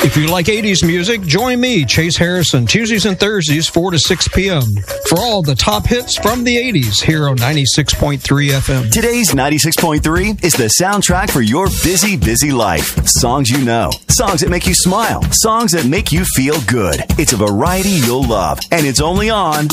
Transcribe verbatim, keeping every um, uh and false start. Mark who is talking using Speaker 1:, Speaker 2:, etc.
Speaker 1: If you like eighties music, join me, Chase Harrison, Tuesdays and Thursdays, four to six p.m. for all the top hits from the eighties here on ninety-six point three F M.
Speaker 2: Today's ninety-six point three is the soundtrack for your busy, busy life. Songs you know, songs that make you smile, songs that make you feel good. It's a variety you'll love, and it's only on